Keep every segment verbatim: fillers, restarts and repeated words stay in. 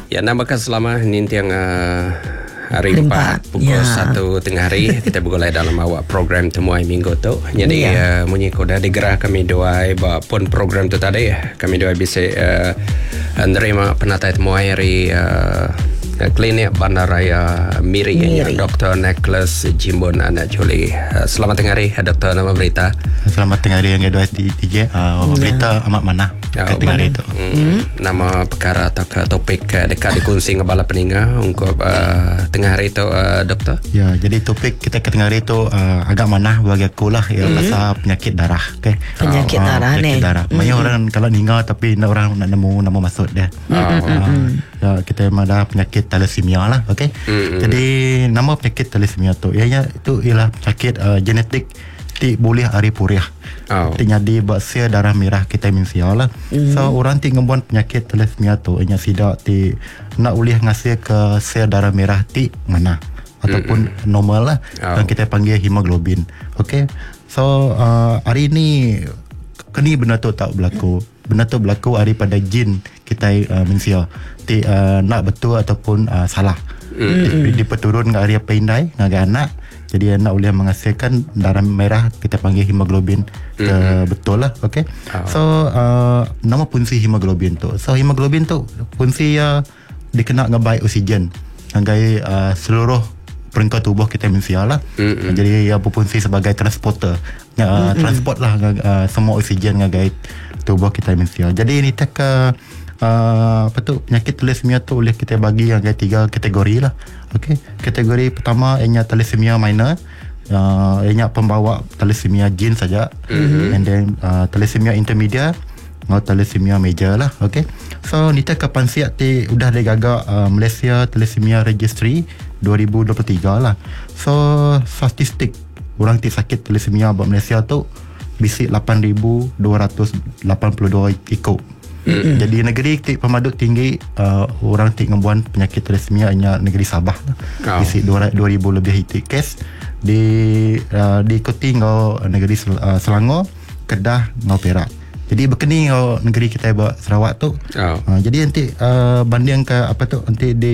Ya, namakan selama nintiang uh, hari empat pukul ya. satu tengah hari kita bergolai dalam awak program Temuai Minggu tu. Jadi ya. uh, munyi ko dah digerah kami doai ba pun program tu tadi kami doai bisa uh, menerima penatai temuai hari uh, klinik Bandaraya Miri, Miri. Doktor Nicholas Jimbon Anak Juli. Uh, selamat tengah hari Doktor, nama berita. Selamat tengah hari yang kedua di D J. Uh, nama berita amat mana? Oh, tengah hari itu. Hmm. Hmm. Nama perkara atau ke topik uh, dekat dikongsi ngebala peninga untuk uh, tengah hari itu uh, Doktor. Ya, jadi topik kita ke tengah hari itu uh, agak mana bagi aku lah ya, hmm. pasal penyakit darah. Okay? Penyakit uh, darah uh, penyakit ni. Darah. Hmm. Banyak orang kalau ninga tapi nak orang nak nemu nama maksud dia. Hmm. Uh, Hmm. Ya, kita memang ada penyakit thalassemia lah, okey. Mm-hmm. Jadi nama penyakit thalassemia tu, ianya itu ialah penyakit uh, genetik ti boleh hari puriah. Oh. Ti jadi baksia darah merah kita minsia lah. Mm-hmm. So orang ti ngebuan penyakit thalassemia tu, ianya sidak ti nak boleh ngasih ke sel darah merah ti mana ataupun mm-hmm. normal lah. Oh. Yang kita panggil hemoglobin. Okey. So uh, hari ni kini benda tu tak berlaku. Benda tu berlaku daripada jin kita uh, manusia. Ti uh, nak betul ataupun uh, salah. Mm-hmm. Diperturun ke area pendai dengan anak. Jadi anak boleh menghasilkan darah merah kita panggil hemoglobin. Mm-hmm. uh, betul lah, okey. Oh. So uh, nama fungsi hemoglobin tu. So hemoglobin tu fungsi uh, dikena ngebaik oksigen ngai uh, seluruh peringkat tubuh kita manusia lah. Mm-hmm. Jadi ia berfungsi sebagai transporter. Uh, mm-hmm. Transport lah uh, semua oksigen ngai tubuh kita manusia. Jadi ini tak uh, uh, apa tu penyakit thalassemia tu boleh kita bagi yang tiga kategori lah. Okey. Kategori pertama ianya thalassemia minor. Uh, ianya pembawa thalassemia gene saja. Mm-hmm. And then uh, thalassemia intermediate atau thalassemia major lah. Okey. So ni tak kapan siap ti udah digagak uh, Malaysia Thalassemia Registry dua ribu dua puluh tiga lah. So statistik orang ti sakit thalassemia buat Malaysia tu bisi lapan ribu dua ratus lapan puluh dua ikut. Mm-hmm. Jadi negeri pemaduk tinggi uh, orang tik ngebuan penyakit thalassemia hanya negeri Sabah. Oh. Bisi dua ribu lebih itu kes di uh, diikuti ngau negeri uh, Selangor, Kedah, ngau Perak. Jadi berkeni ngau negeri kita buat Sarawak tu. Oh. Uh, jadi nanti uh, banding ke apa tu nanti di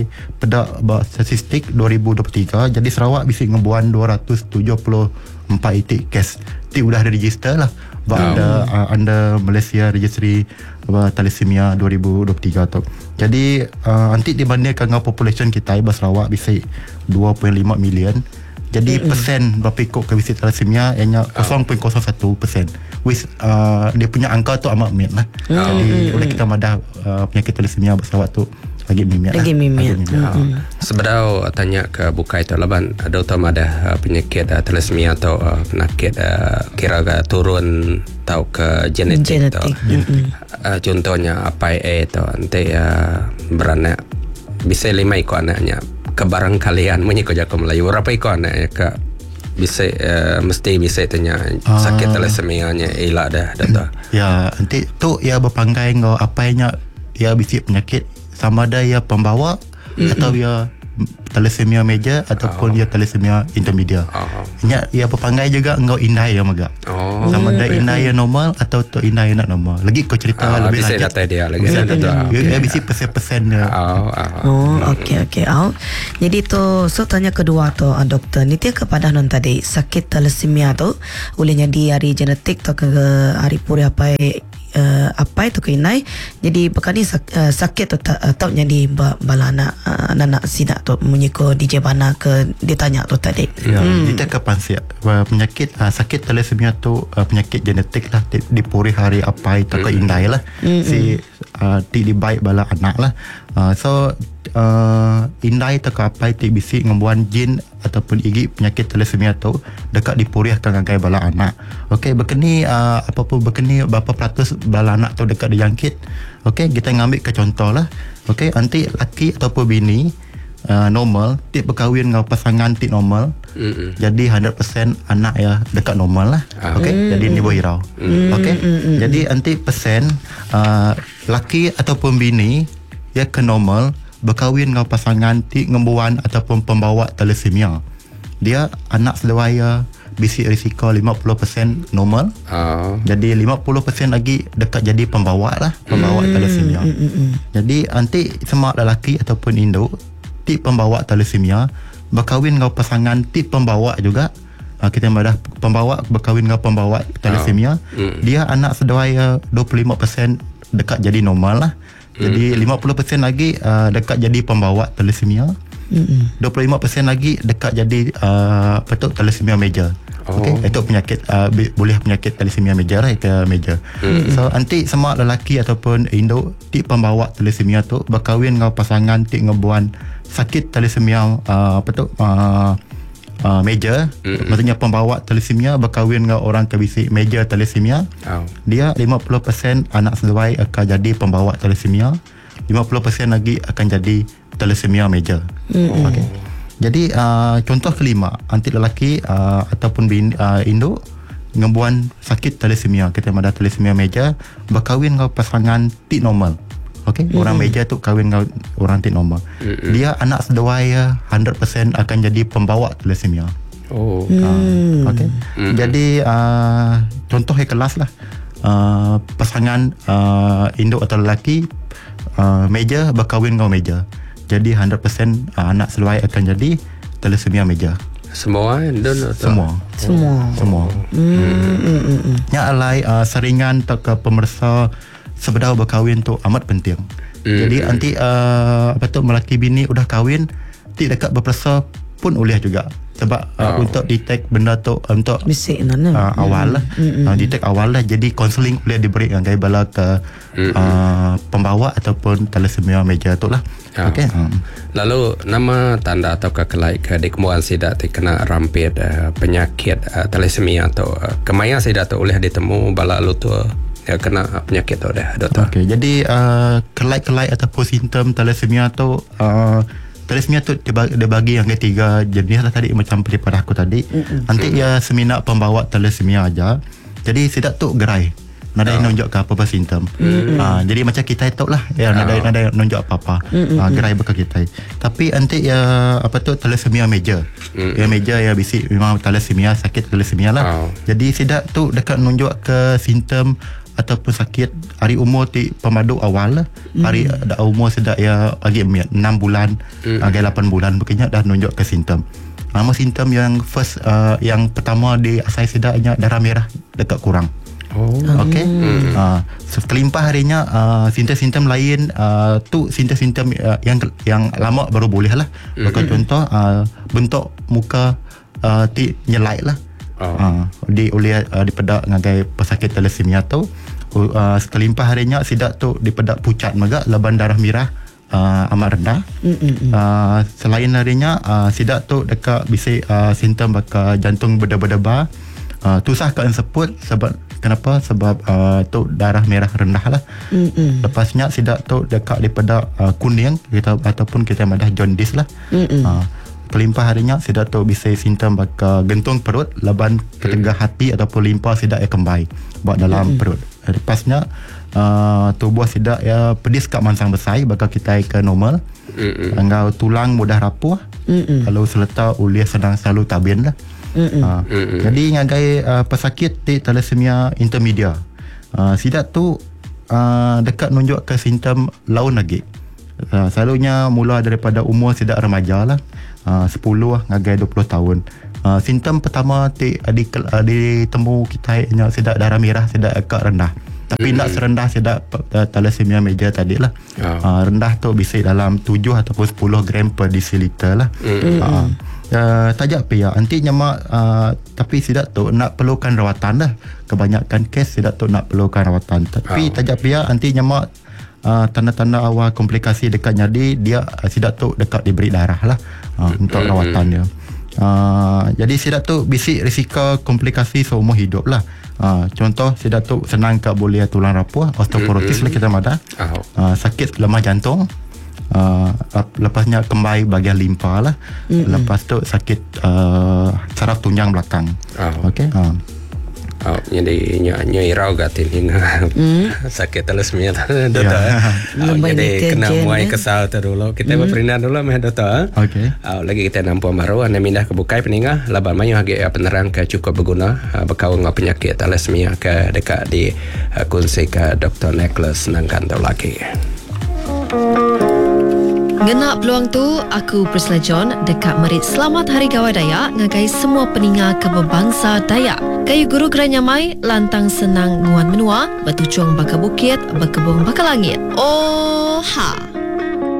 pedak buat statistik dua ribu dua puluh tiga jadi Sarawak bisi ngebuan dua ratus tujuh puluh empat itik kes. Ti udah ada register lah buat oh. ada uh, under Malaysia Registry uh, Thalassemia dua ribu dua puluh tiga tu. Jadi uh, nanti dibandingkan dengan population kita di Sarawak bisa dua perpuluhan lima million. Jadi mm-hmm. persen berapa ikut ke visit thalassemia ianya kosong perpuluhan kosong satu persen. Which uh, dia punya angka tu amat mid lah. Oh. Jadi oleh kita madah uh, penyakit thalassemia di Sarawak tu lagi mimik lagi lah. mimik. Mm-hmm. Sebenarnya tanya ke bukai tu laban ada utama ada uh, penyakit uh, thalassemia atau uh, penyakit uh, kira ke turun atau ke genetik, genetik. Mm-hmm. Uh, contohnya apa A tu nanti uh, beranak bisa lima ikut anaknya kebarangkalian menyikut jago Melayu berapa ikut anaknya ke bisa uh, mesti bisa tanya sakit uh, thalassemia-nya elak dah doktor. Ya nanti tu ia berpanggai ngau apa yang ia bisi penyakit sama ada ia pembawa mm-hmm. atau ia thalassemia major ataupun oh. ia thalassemia intermediate. Oh. Ia ia berpanggai juga engkau indai yang maga. Oh. Sama ada indai yang normal atau tu indai yang nak normal. Lagi kau cerita oh, lebih lanjut. Bisa data dia lagi. Bisa data. Ia bisi persen-persen dia. Oh, oh. oh okey okey. Oh. Jadi tu so tanya kedua tu uh, doktor ni dia kepada non tadi sakit thalassemia tu boleh jadi hari genetik atau ke hari puri apa Uh, apa itu keinai jadi bekani sak, uh, sakit atau atau jadi balana uh, anak sinak tu menyiko D J Bana ke ditanya tu tadi. Ya, hmm. kita kapan siap penyakit uh, sakit thalassemia tu uh, penyakit genetik lah di, di puri hari apa itu ke indai lah. Hmm. Si uh, di di baik bala anak lah. Uh, so uh, indai tu ke apa itu bisi ngembuan jin ataupun igi penyakit thalassemia tu dekat dipuriahkan dengan bala anak. Okey, berkeni uh, apa-apa berkeni berapa peratus bala anak tu dekat dijangkit. Okey, kita ngambil ke contoh lah. Okey, nanti laki ataupun bini uh, normal, tip berkahwin dengan pasangan tip normal. Mm-mm. Jadi one hundred percent anak ya dekat normal lah. Ah. Okey, mm-mm. jadi ni berhirau. Mm-mm. Okey, mm-mm. jadi nanti persen uh, laki ataupun bini ya ke normal berkahwin dengan pasangan ti ngembuan ataupun pembawa thalassemia. Dia anak sedawaya bisi risiko lima puluh peratus normal. Oh. Jadi lima puluh peratus lagi dekat jadi pembawa lah, pembawa mm. thalassemia. Mm, mm, mm. Jadi nanti semua lelaki ataupun induk ti pembawa thalassemia berkahwin dengan pasangan ti pembawa juga. Uh, kita dah pembawa berkahwin dengan pembawa thalassemia, oh. mm. dia anak sedaya dua puluh lima peratus dekat jadi normal lah. Jadi mm. lima puluh peratus lagi uh, dekat jadi pembawa thalassemia. Mm. dua puluh lima peratus lagi dekat jadi uh, apa tu thalassemia major. Oh. Okey, itu penyakit uh, boleh penyakit thalassemia major lah, ke major. Mm. So nanti semua lelaki ataupun induk ti pembawa thalassemia tu berkahwin dengan pasangan ti ngebuan sakit thalassemia uh, apa tu uh, Uh, major, mm-hmm. maksudnya pembawa thalassemia berkahwin dengan orang kebisi major thalassemia. Oh. Dia lima puluh peratus anak sesuai akan jadi pembawa thalassemia, lima puluh peratus lagi akan jadi thalassemia major. Mm-hmm. Okey. Jadi uh, contoh kelima, nanti lelaki uh, ataupun bin, uh, induk ngebuan sakit thalassemia, kita ada thalassemia major berkahwin dengan pasangan ti normal. Okey, mm-hmm. orang major tu kahwin dengan orang ti normal. Mm-hmm. Dia anak sedaya seratus peratus akan jadi pembawa thalassemia. Oh. Uh, Okey. Mm-hmm. Jadi uh, contoh yang kelas lah. Uh, pasangan uh, induk atau lelaki uh, major berkahwin dengan major. Jadi seratus peratus uh, anak seluai akan jadi thalassemia major. Semua dan semua. Semua. Semua. Hmm. Yang alai uh, seringan atau ke pemirsa sebedau berkahwin tu amat penting. Mm. Jadi nanti uh, apa tu melaki bini udah kahwin ti dekat berperasa pun boleh juga. Sebab uh, oh. untuk detect benda tu untuk bisik nana uh, awal lah. Mm. Uh, detect awal lah. Jadi counselling boleh diberi dengan gaya bala ke mm. uh, pembawa ataupun thalassemia major tu lah. Oh. Okey. Um. Lalu nama tanda atau kekelai ke dikemuan sidak kena rampit uh, penyakit uh, thalassemia atau uh, kemaya sidak tu boleh ditemu bala lu tu ya kena penyakit tu dah doktor. Okey, jadi uh, kelai-kelai ataupun simptom thalassemia tu uh, thalassemia tu dia bagi yang ketiga jenis lah tadi macam daripada aku tadi. Mm-hmm. Nanti ya seminar pembawa thalassemia aja. Jadi sidak tu gerai. Nada oh. nunjuk ke apa-apa simptom. Mm-hmm. Uh, jadi macam kita tahu lah ya nada oh. nada nunjuk apa-apa. Mm-hmm. Uh, gerai bekas kita. Tapi nanti ya apa tu thalassemia major. Mm-hmm. Ya major ya bisi memang thalassemia sakit thalassemia lah. Oh. Jadi sidak tu dekat nunjuk ke simptom ataupun sakit hari umur ti pemadu awal lah. Mm. Hari dah umur sedak ya lagi enam bulan, mm. agak lapan bulan begini dah nunjuk ke simptom. Nama simptom yang first uh, yang pertama di asal sedaknya darah merah dekat kurang. Oh. Okey. Mm. Uh, sekelimpah harinya uh, simptom-simptom lain uh, tu simptom-simptom uh, yang yang lama baru boleh lah. Mm. Contoh uh, bentuk muka uh, ti nyelai lah. Oh. Uh, di oleh uh, dipedak ngagai pesakit thalassemia tu uh, sekelimpah harinya sidak tu dipedak pucat megak leban darah merah uh, amat rendah. Uh, selain harinya uh, sidak tu dekat bisi uh, simptom bakal jantung berdebar-debar uh, tusah kean seput sebab kenapa sebab uh, tu darah merah rendah lah. Mm-mm. Lepasnya sidak tu dekat dipedak uh, kuning kita ataupun kita madah jaundice lah. Uh, Kelimpah harinya sidak tu bisa simptom bakal gentung perut, laban ketegah hati ataupun limpah sidak ya kembai buat dalam mm. perut. Lepasnya uh, tubuh sidak ya pedis kat mansang besai bakal kita ke normal. Angau tulang mudah rapuh. Mm-mm. Kalau seleta uliah sedang selalu tabin lah. Uh, jadi ngagai uh, pesakit di thalassemia intermedia. Uh, sidak tu uh, dekat nunjuk ke simptom laun lagi. Uh, selalunya mula daripada umur sidak remaja lah. Uh, sepuluh ngagai dua puluh tahun. Uh, simptom pertama ti di uh, ditemu kita nya sedak darah merah sedak agak rendah. Tapi mm-hmm. nak serendah sedak uh, thalassemia major tadi lah. Oh. Uh, rendah tu bisa dalam tujuh ataupun sepuluh gram per desiliter lah. Mm-hmm. Uh, uh, tajak pia nanti nyemak uh, tapi sedak tu nak perlukan rawatan lah. Kebanyakan kes sedak tu nak perlukan rawatan. Tapi oh. tajak pia nanti nyemak Uh, tanda-tanda awal komplikasi dekat nyadi dia uh, sidak tu dekat diberi darah lah uh, mm-hmm. untuk rawatan dia. Uh, jadi sidak tu bisik risiko komplikasi seumur hidup lah. Uh, contoh sidak tu senang kat boleh tulang rapuh, osteoporosis mm-hmm. lah kita madah. Oh. Uh, sakit lemah jantung. Uh, lepasnya kembai bahagian limpa lah. Mm-hmm. Lepas tu sakit uh, saraf tunjang belakang. Oh. Okey. Uh. Oh, jadi nyoi rau gatin hingga mm. sakit telasmia tu doktor. Oh, jadi kena muai kesal tu dulu. Kita mm. berindah dulu meh doktor. Okey. Oh, lagi kita nampu baru anda mindah ke bukai peningah laban mayu hagi penerang ke cukup berguna berkawang penyakit telasmia ke dekat di kunci ke Doktor Nicholas nang kantor lagi. Genak peluang tu, aku Priscilla John dekat merit Selamat Hari Gawai Dayak ngagai semua peningat ke berbangsa Dayak. Kayu guru geranyamai, lantang senang nguan menua, bertucung baka bukit, berkebun baka langit. Oh ha!